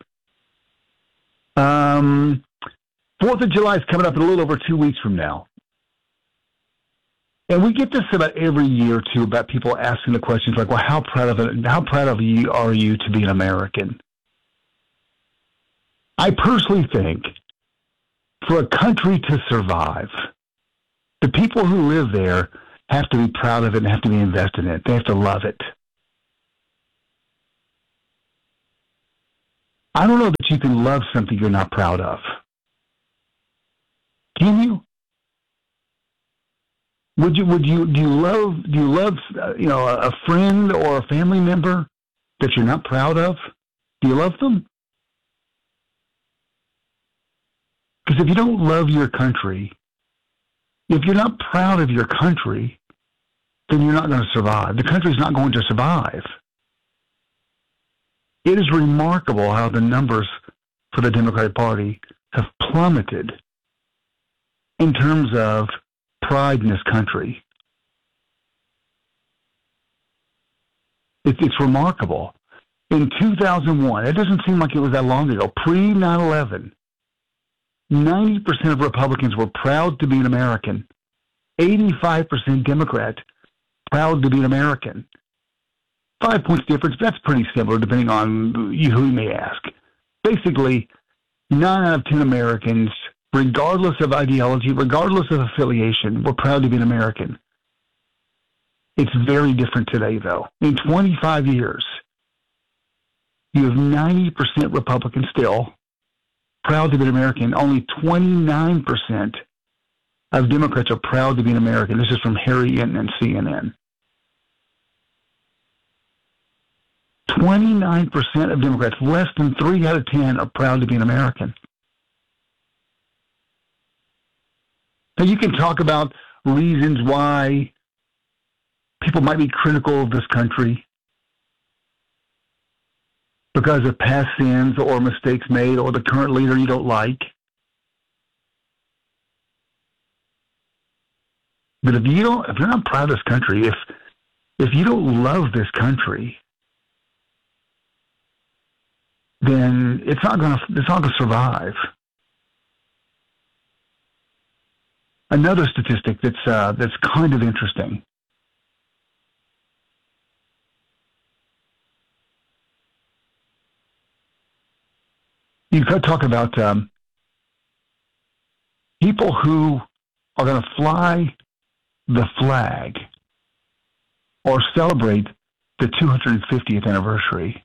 Um, Fourth of July is coming up in a little over two weeks from now. And we get this about every year, too, about people asking the questions like, well, how proud of it, how proud of you are you to be an American? I personally think for a country to survive, the people who live there have to be proud of it and have to be invested in it. They have to love it. I don't know that you can love something you're not proud of. Can you? Would you? Would you? Do you love? Do you love? Uh, you know, a, a friend or a family member that you're not proud of? Do you love them? Because if you don't love your country, if you're not proud of your country, then you're not going to survive. The country's not going to survive. It is remarkable how the numbers for the Democratic Party have plummeted in terms of pride in this country. It, it's remarkable. In two thousand one, it doesn't seem like it was that long ago, pre nine eleven, ninety percent of Republicans were proud to be an American. eighty-five percent Democrat, proud to be an American. Five points difference, that's pretty similar depending on who you may ask. Basically, nine out of ten Americans, regardless of ideology, regardless of affiliation, were proud to be an American. It's very different today, though. In twenty-five years, you have ninety percent Republicans still proud to be an American. Only twenty-nine percent of Democrats are proud to be an American. This is from Harry Enten and C N N. twenty-nine percent of Democrats, less than three out of ten, are proud to be an American. Now, you can talk about reasons why people might be critical of this country because of past sins or mistakes made or the current leader you don't like. But if you don't, if you're not proud of this country, if if you don't love this country, then it's not going to it's not going to survive. Another statistic that's uh, that's kind of interesting. You could talk about um, people who are going to fly the flag or celebrate the two hundred fiftieth anniversary.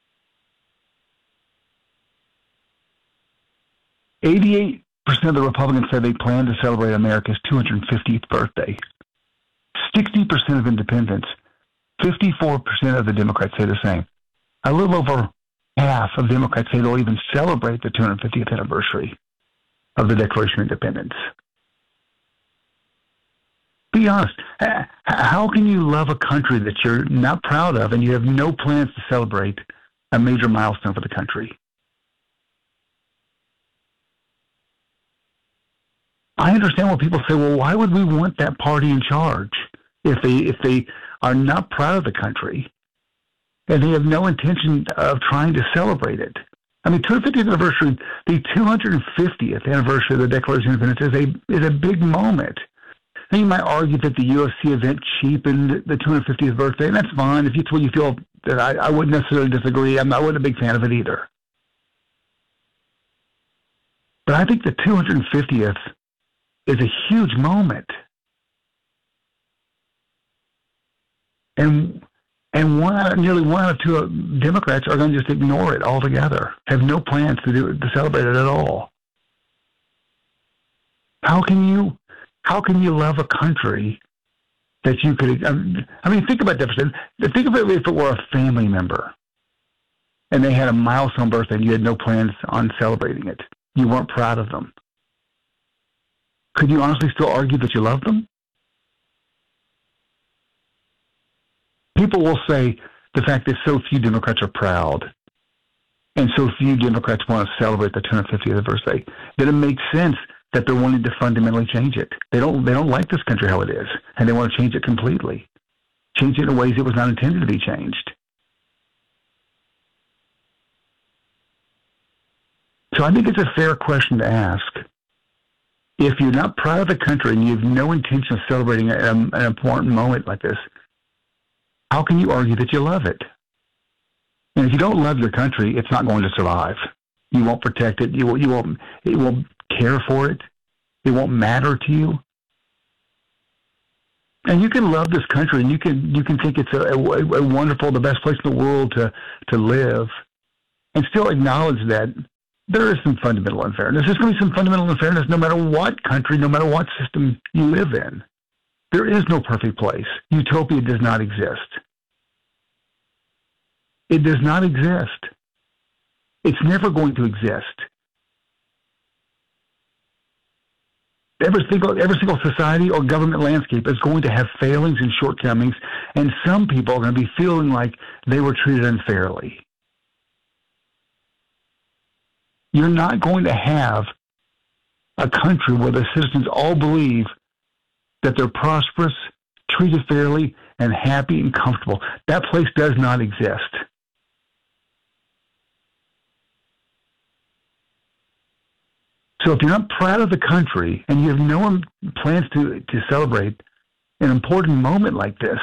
eighty-eight percent of the Republicans said they plan to celebrate America's two hundred fiftieth birthday. sixty percent of independents, fifty-four percent of the Democrats say the same. A little over half of Democrats say they'll even celebrate the two hundred fiftieth anniversary of the Declaration of Independence. Be honest. How can you love a country that you're not proud of and you have no plans to celebrate a major milestone for the country? I understand when people say, well, why would we want that party in charge if they if they are not proud of the country and they have no intention of trying to celebrate it? I mean, two hundred fiftieth anniversary, the two hundred fiftieth anniversary of the Declaration of Independence is a is a big moment. And you might argue that the U F C event cheapened the two hundred fiftieth birthday, and that's fine. If it's what you feel, that I, I wouldn't necessarily disagree. I'm not, I wasn't a big fan of it either. But I think the two hundred fiftieth is a huge moment. And and one out of, nearly one out of two Democrats are going to just ignore it altogether, have no plans to do to celebrate it at all. How can you how can you love a country that you could? I mean, think about that. Think of it if it were a family member, and they had a milestone birthday, and you had no plans on celebrating it. You weren't proud of them. Could you honestly still argue that you love them? People will say the fact that so few Democrats are proud and so few Democrats want to celebrate the two hundred fiftieth birthday, that it makes sense that they're wanting to fundamentally change it. They don't, they don't like this country how it is, and they want to change it completely. Change it in ways it was not intended to be changed. So I think it's a fair question to ask. If you're not proud of the country and you have no intention of celebrating a, an important moment like this, how can you argue that you love it? And if you don't love your country, it's not going to survive. You won't protect it. You, you won't. It won't care for it. It won't matter to you. And you can love this country, and you can you can think it's a, a, a wonderful, the best place in the world to to live, and still acknowledge that there is some fundamental unfairness. There's going to be some fundamental unfairness no matter what country, no matter what system you live in. There is no perfect place. Utopia does not exist. It does not exist. It's never going to exist. Every single, every single society or government landscape is going to have failings and shortcomings, and some people are going to be feeling like they were treated unfairly. You're not going to have a country where the citizens all believe that they're prosperous, treated fairly, and happy and comfortable. That place does not exist. So if you're not proud of the country and you have no plans to, to celebrate an important moment like this,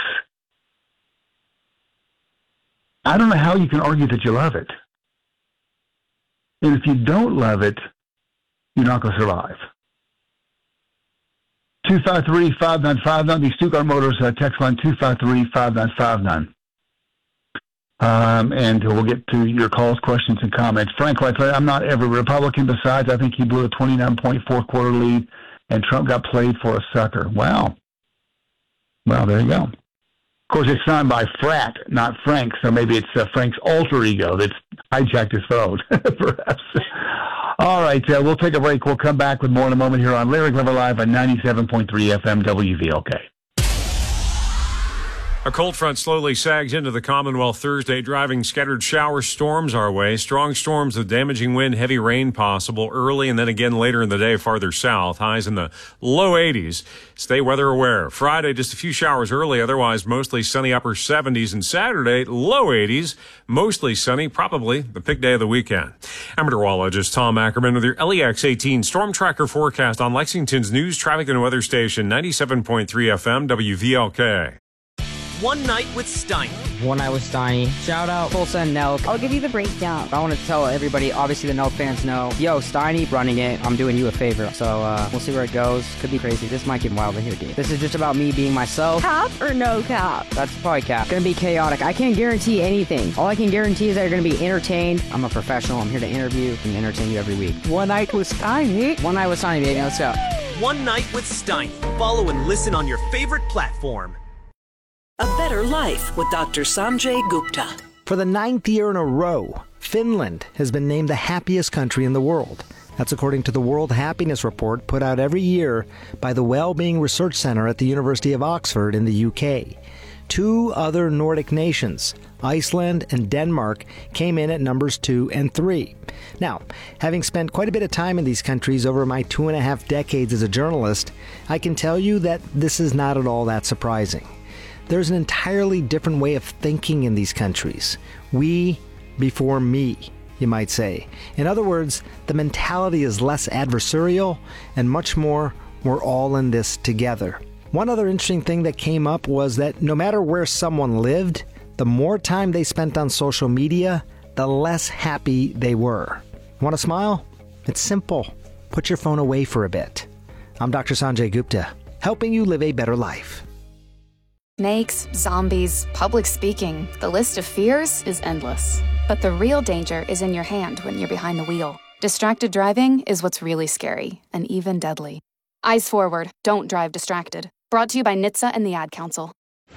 I don't know how you can argue that you love it. And if you don't love it, you're not going to survive. two five three, five nine five nine, the Stuttgart Motors uh, text line two five three, five nine five nine. Um, and we'll get to your calls, questions, and comments. Frank writes, I'm not every Republican. Besides, I think he blew a twenty-nine point four quarter lead, and Trump got played for a sucker. Wow. Well, there you go. Of course, it's signed by Frat, not Frank, so maybe it's uh, Frank's alter ego that's hijacked his phone, perhaps. All right, uh, we'll take a break. We'll come back with more in a moment here on Larry Glover Live on ninety-seven point three F M W V L K. A cold front slowly sags into the Commonwealth Thursday, driving scattered shower storms our way. Strong storms with damaging wind, heavy rain possible early and then again later in the day farther south. Highs in the low eighties. Stay weather aware. Friday, just a few showers early, otherwise mostly sunny upper seventies. And Saturday, low eighties, mostly sunny, probably the big day of the weekend. I'm meteorologist Tom Ackerman with your L E X eighteen Storm Tracker forecast on Lexington's news, traffic, and weather station, ninety-seven point three F M W V L K. One Night with Steiny. One Night with Steiny. Shout out Tulsa and Nelk. I'll give you the breakdown. I want to tell everybody, obviously the Nelk fans know, yo, Steiny running it. I'm doing you a favor. So uh, we'll see where it goes. Could be crazy. This might get wild in here, dude. This is just about me being myself. Cap or no cap? That's probably cap. Gonna be chaotic. I can't guarantee anything. All I can guarantee is that you're gonna be entertained. I'm a professional. I'm here to interview and entertain you every week. One Night with Steiny. One Night with Steiny, baby. Let's go. One Night with Steiny. Follow and listen on your favorite platform. A Better Life with Doctor Sanjay Gupta. For the ninth year in a row, Finland has been named the happiest country in the world. That's according to the World Happiness Report put out every year by the Wellbeing Research Center at the University of Oxford in the U K. Two other Nordic nations, Iceland and Denmark, came in at numbers two and three. Now, having spent quite a bit of time in these countries over my two and a half decades as a journalist, I can tell you that this is not at all that surprising. There's an entirely different way of thinking in these countries. We before me, you might say. In other words, the mentality is less adversarial and much more, we're all in this together. One other interesting thing that came up was that no matter where someone lived, the more time they spent on social media, the less happy they were. Want to smile? It's simple. Put your phone away for a bit. I'm Doctor Sanjay Gupta, helping you live a better life. Snakes, zombies, public speaking, the list of fears is endless. But the real danger is in your hand when you're behind the wheel. Distracted driving is what's really scary, and even deadly. Eyes forward, don't drive distracted. Brought to you by N H T S A and the Ad Council.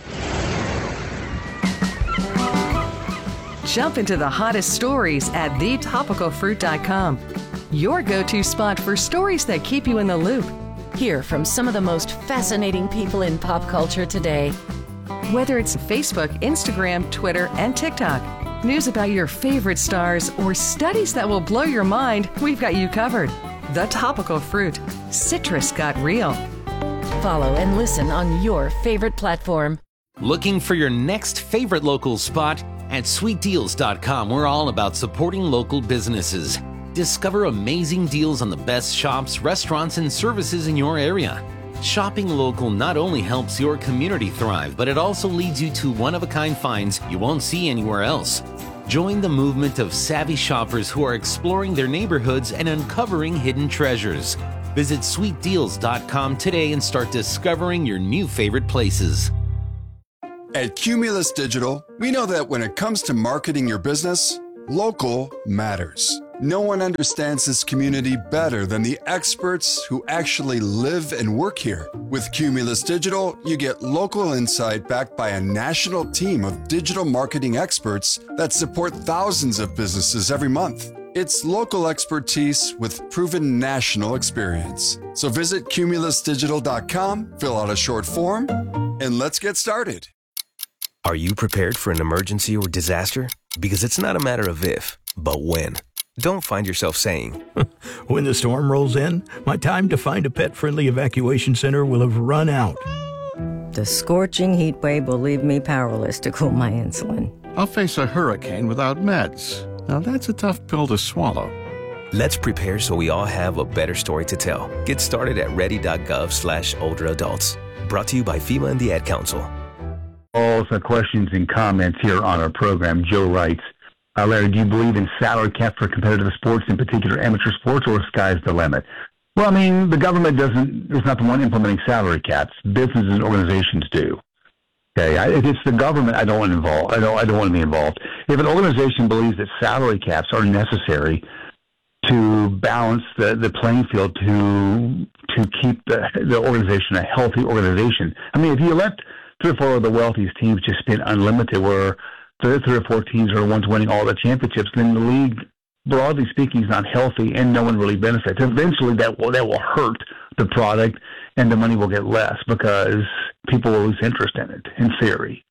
Jump into the hottest stories at the topical fruit dot com. Your go-to spot for stories that keep you in the loop. Hear from some of the most fascinating people in pop culture today. Whether it's Facebook, Instagram, Twitter, and TikTok, news about your favorite stars, or studies that will blow your mind, we've got you covered. The Topical Fruit. Citrus got real. Follow and listen on your favorite platform. Looking for your next favorite local spot? At sweet deals dot com, we're all about supporting local businesses. Discover amazing deals on the best shops, restaurants, and services in your area. Shopping local not only helps your community thrive, but it also leads you to one-of-a-kind finds you won't see anywhere else. Join the movement of savvy shoppers who are exploring their neighborhoods and uncovering hidden treasures. Visit sweet deals dot com today and start discovering your new favorite places. At Cumulus Digital, we know that when it comes to marketing your business, local matters. No one understands this community better than the experts who actually live and work here. With Cumulus Digital, you get local insight backed by a national team of digital marketing experts that support thousands of businesses every month. It's local expertise with proven national experience. So visit cumulus digital dot com, fill out a short form, and let's get started. Are you prepared for an emergency or disaster? Because it's not a matter of if, but when. Don't find yourself saying, when the storm rolls in, my time to find a pet-friendly evacuation center will have run out. The scorching heat wave will leave me powerless to cool my insulin. I'll face a hurricane without meds. Now that's a tough pill to swallow. Let's prepare so we all have a better story to tell. Get started at ready.gov slash older adults. Brought to you by FEMA and the Ad Council. Also, questions and comments here on our program. Joe writes, uh, Larry, do you believe in salary caps for competitive sports, in particular amateur sports, or sky's the limit? Well, I mean, the government doesn't, is not the one implementing salary caps. Businesses and organizations do. Okay, I, if it's the government, I don't want to involve. I don't. I don't want to be involved. If an organization believes that salary caps are necessary to balance the, the playing field to to keep the the organization a healthy organization, I mean, if you let three or four of the wealthiest teams just spend unlimited, where the three or four teams are the ones winning all the championships, then the league, broadly speaking, is not healthy, and no one really benefits. Eventually, that will that will hurt the product, and the money will get less because people will lose interest in it, in theory.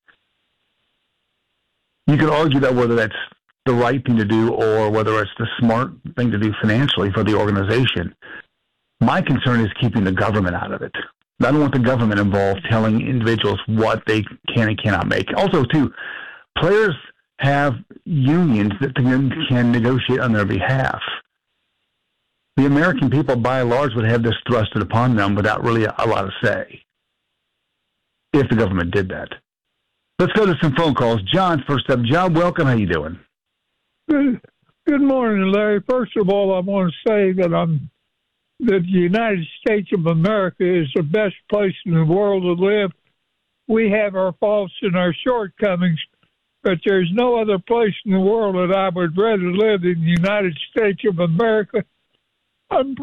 You could argue that whether that's the right thing to do or whether it's the smart thing to do financially for the organization. My concern is keeping the government out of it. I don't want the government involved telling individuals what they can and cannot make. Also, too, players have unions that can, can negotiate on their behalf. The American people, by and large, would have this thrusted upon them without really a, a lot of say if the government did that. Let's go to some phone calls. John, first up. John, welcome. How you doing? Good, good morning, Larry. First of all, I want to say that I'm that the United States of America is the best place in the world to live. We have our faults and our shortcomings, but there's no other place in the world that I would rather live than the United States of America. I'm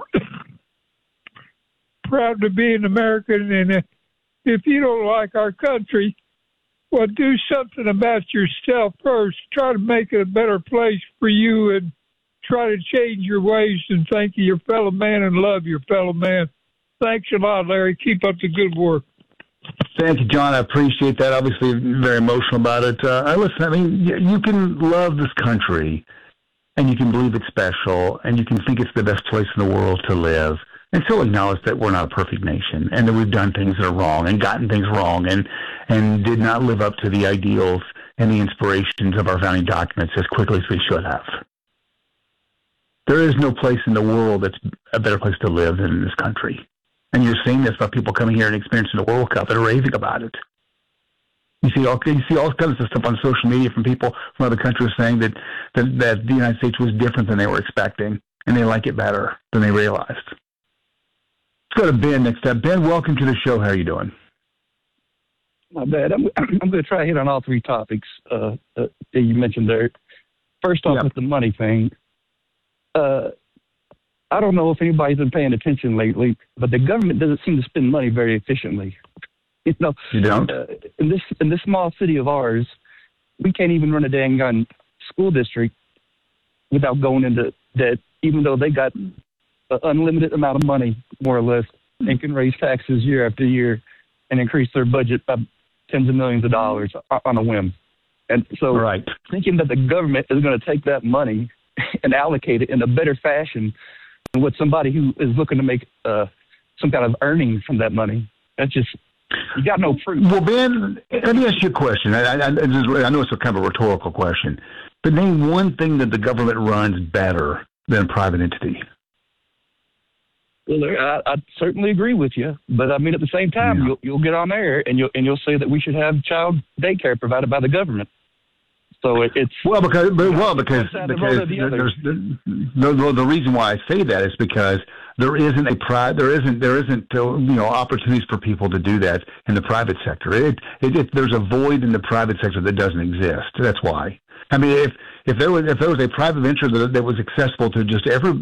proud to be an American, and if you don't like our country, well, do something about yourself first. Try to make it a better place for you, and try to change your ways and think of your fellow man and love your fellow man. Thanks a lot, Larry. Keep up the good work. Thank you, John. I appreciate that. Obviously, very emotional about it. Uh, I listen, I mean, you can love this country, and you can believe it's special, and you can think it's the best place in the world to live, and still acknowledge that we're not a perfect nation, and that we've done things that are wrong, and gotten things wrong, and, and did not live up to the ideals and the inspirations of our founding documents as quickly as we should have. There is no place in the world that's a better place to live than in this country. And you're seeing this by people coming here and experiencing the World Cup and raving about it. You see all you see all kinds of stuff on social media from people from other countries saying that, that, that the United States was different than they were expecting, and they like it better than they realized. Let's go to Ben next up. Ben, welcome to the show. How are you doing? Not bad. I'm, I'm going to try to hit on all three topics uh, that you mentioned there. First off, yep. with the money thing. Uh, I don't know if anybody's been paying attention lately, but the government doesn't seem to spend money very efficiently. You know, you don't? Uh, in this in this small city of ours, we can't even run a dang gun school district without going into debt, even though they got an unlimited amount of money, more or less, and can raise taxes year after year and increase their budget by tens of millions of dollars on a whim. And so right. thinking that the government is going to take that money and allocate it in a better fashion than what somebody who is looking to make uh, some kind of earnings from that money, that's just, you got no proof. Well, Ben, let me ask you a question. I, I, I know it's a kind of a rhetorical question, but name one thing that the government runs better than a private entity. Well, I, I certainly agree with you, but I mean, at the same time, yeah. you'll, you'll get on there and you'll and you'll say that we should have child daycare provided by the government. So it, it's well because well because because the, there's the, the the reason why I say that is because there isn't a pri- there isn't there isn't uh, you know opportunities for people to do that in the private sector. It, it, it there's a void in the private sector that doesn't exist. That's why. I mean, if if there was if there was a private venture that, that was accessible to just every